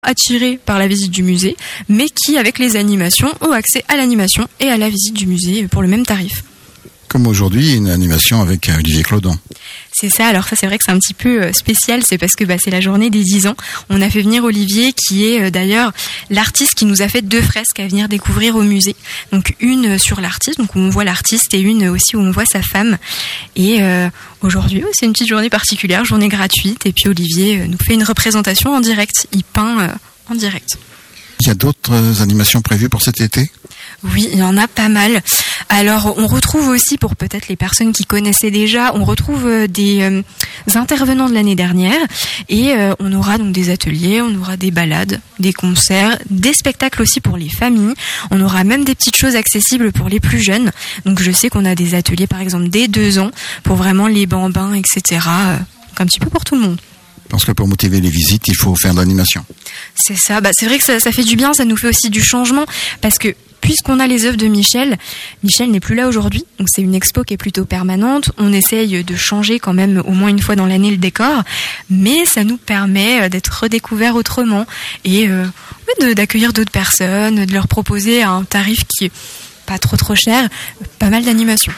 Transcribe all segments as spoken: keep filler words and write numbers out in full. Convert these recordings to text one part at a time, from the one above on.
attirés par la visite du musée, mais qui, avec les animations, ont accès à l'animation et à la visite du musée pour le même tarif. Comme aujourd'hui, une animation avec Olivier Clodon. C'est ça, alors ça c'est vrai que c'est un petit peu spécial, c'est parce que bah, c'est la journée des dix ans. On a fait venir Olivier, qui est euh, d'ailleurs l'artiste qui nous a fait deux fresques à venir découvrir au musée. Donc une sur l'artiste, donc où on voit l'artiste, et une aussi où on voit sa femme. Et euh, aujourd'hui, c'est une petite journée particulière, journée gratuite, et puis Olivier nous fait une représentation en direct, il peint euh, en direct. Il y a d'autres animations prévues pour cet été ? Oui, il y en a pas mal. Alors, on retrouve aussi, pour peut-être les personnes qui connaissaient déjà, on retrouve des euh, intervenants de l'année dernière, et euh, on aura donc des ateliers, on aura des balades, des concerts, des spectacles aussi pour les familles. On aura même des petites choses accessibles pour les plus jeunes. Donc, je sais qu'on a des ateliers, par exemple, dès deux ans, pour vraiment les bambins, et cetera. Euh, donc, un petit peu pour tout le monde. Parce que pour motiver les visites, il faut faire de l'animation. C'est ça. Bah, c'est vrai que ça, ça fait du bien, ça nous fait aussi du changement, parce que puisqu'on a les œuvres de Michel, Michel n'est plus là aujourd'hui, donc c'est une expo qui est plutôt permanente. On essaye de changer quand même au moins une fois dans l'année le décor, mais ça nous permet d'être redécouverts autrement et euh, de, d'accueillir d'autres personnes, de leur proposer un tarif qui est pas trop trop cher, pas mal d'animations.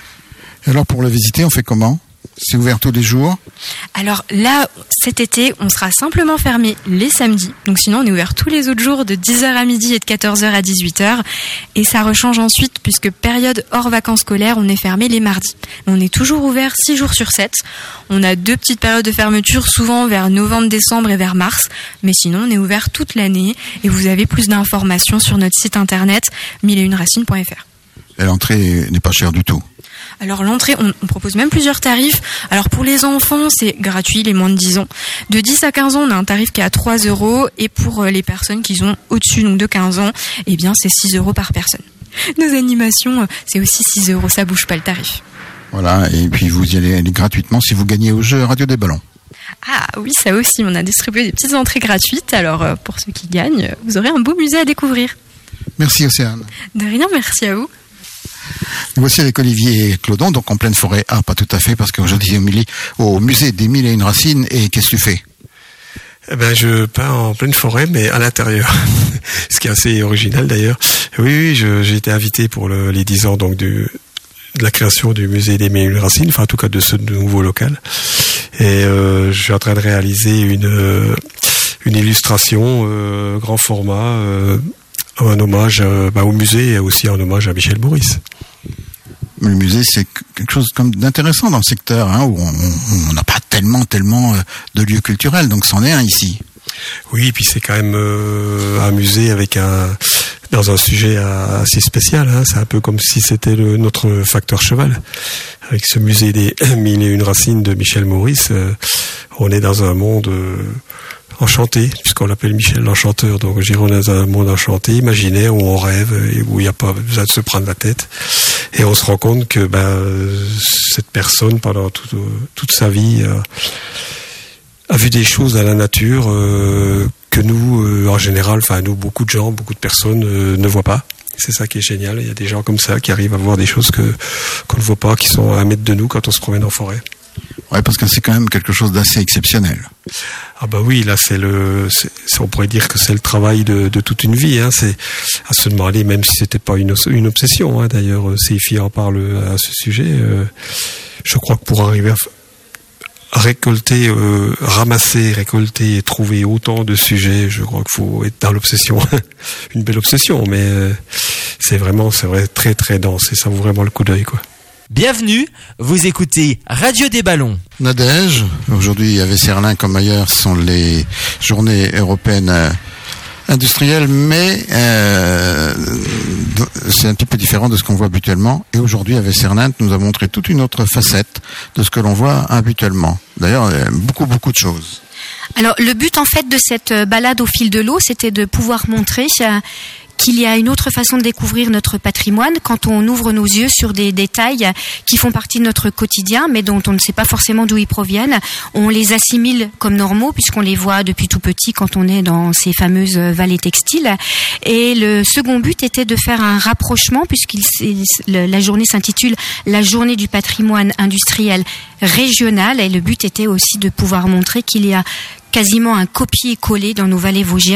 Alors pour le visiter, on fait comment ? C'est ouvert tous les jours ? Alors là, cet été, on sera simplement fermé les samedis. Donc sinon, on est ouvert tous les autres jours de dix heures à midi et de quatorze heures à dix-huit heures. Et ça rechange ensuite, puisque période hors vacances scolaires, on est fermé les mardis. On est toujours ouvert six jours sur sept. On a deux petites périodes de fermeture, souvent vers novembre, décembre et vers mars. Mais sinon, on est ouvert toute l'année. Et vous avez plus d'informations sur notre site internet mille et une racines point f r. Et l'entrée n'est pas chère du tout. Alors l'entrée, on, on propose même plusieurs tarifs. Alors pour les enfants, c'est gratuit, les moins de dix ans. De dix à quinze ans, on a un tarif qui est à trois euros. Et pour les personnes qui sont au-dessus donc de quinze ans, eh bien c'est six euros par personne. Nos animations, c'est aussi six euros, ça bouge pas le tarif. Voilà, et puis vous y allez gratuitement si vous gagnez au jeu Radio des Ballons. Ah oui, ça aussi, on a distribué des petites entrées gratuites. Alors pour ceux qui gagnent, vous aurez un beau musée à découvrir. Merci Océane. De rien, merci à vous. Voici avec Olivier Clodon, donc en pleine forêt. Ah, pas tout à fait, parce qu'aujourd'hui au musée des Mille et Une Racines. Et qu'est-ce que tu fais ? Eh ben, je peins en pleine forêt, mais à l'intérieur. Ce qui est assez original d'ailleurs. Oui, oui, je, j'ai été invité pour le, les dix ans donc du, de la création du musée des Mille et Une Racines, enfin en tout cas de ce nouveau local. Et euh, je suis en train de réaliser une, euh, une illustration euh, grand format. Euh, un hommage euh, bah, au musée et aussi un hommage à Michel Maurice. Le musée, c'est quelque chose comme d'intéressant dans le secteur, hein, où on n'a pas tellement, tellement de lieux culturels, donc c'en est un ici. Oui, et puis c'est quand même euh, un musée avec un dans un sujet assez spécial. Hein, c'est un peu comme si c'était le, notre facteur cheval. Avec ce musée des Mille et Une Racines de Michel Maurice, euh, on est dans un monde euh, enchanté, puisqu'on l'appelle Michel l'Enchanteur. Donc je dirais on est dans un monde enchanté, imaginaire, où on rêve et où il n'y a pas besoin de se prendre la tête. Et on se rend compte que ben, cette personne, pendant toute, toute sa vie, euh, a vu des choses dans la nature euh, que nous, euh, en général, enfin nous, beaucoup de gens, beaucoup de personnes euh, ne voient pas. C'est ça qui est génial. Il y a des gens comme ça qui arrivent à voir des choses que qu'on ne voit pas, qui sont à un mètre de nous quand on se promène en forêt. Ouais, parce que c'est quand même quelque chose d'assez exceptionnel. Ah bah oui, là c'est le, c'est, on pourrait dire que c'est le travail de, de toute une vie. Hein. C'est à se demander, même si c'était pas une, une obsession. Hein. D'ailleurs, Seifi en parle à ce sujet. Euh, je crois que pour arriver à récolter, euh, ramasser, récolter et trouver autant de sujets, je crois qu'il faut être dans l'obsession. Une belle obsession, mais euh, c'est vraiment, c'est vrai, très très dense et ça vaut vraiment le coup d'œil, quoi. Bienvenue, vous écoutez Radio des Ballons. Nadège, aujourd'hui à Vesserlin comme ailleurs sont les journées européennes euh, industrielles, mais euh, c'est un petit peu différent de ce qu'on voit habituellement. Et aujourd'hui à Vesserlin, nous a montré toute une autre facette de ce que l'on voit habituellement. D'ailleurs, beaucoup beaucoup de choses. Alors le but en fait de cette balade au fil de l'eau, c'était de pouvoir montrer euh, qu'il y a une autre façon de découvrir notre patrimoine quand on ouvre nos yeux sur des détails qui font partie de notre quotidien, mais dont on ne sait pas forcément d'où ils proviennent. On les assimile comme normaux puisqu'on les voit depuis tout petit quand on est dans ces fameuses vallées textiles. Et le second but était de faire un rapprochement puisqu'il la journée s'intitule la journée du patrimoine industriel régional et le but était aussi de pouvoir montrer qu'il y a quasiment un copier-coller dans nos vallées vosgiennes